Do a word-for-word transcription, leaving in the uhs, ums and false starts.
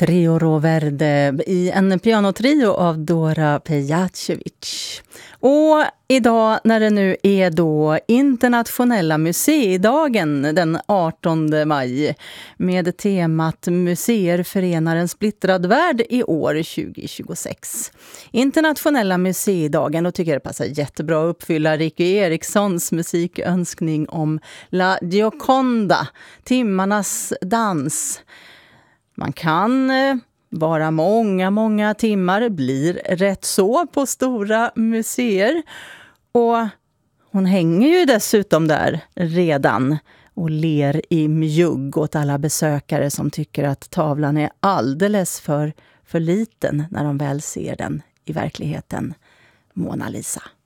Trio Roverde i en pianotrio av Dora Pejacevic. Och idag när det nu är då internationella museidagen den artonde maj med temat Museer förenar en splittrad värld i år tjugo tjugosex. Internationella museidagen, då tycker jag det passar jättebra att uppfylla Ricky Erikssons musikönskning om La Gioconda, timmarnas dans. Man kan vara många, många timmar, blir rätt så på stora museer. Och hon hänger ju dessutom där redan och ler i mjugg åt alla besökare som tycker att tavlan är alldeles för, för liten när de väl ser den i verkligheten. Mona Lisa.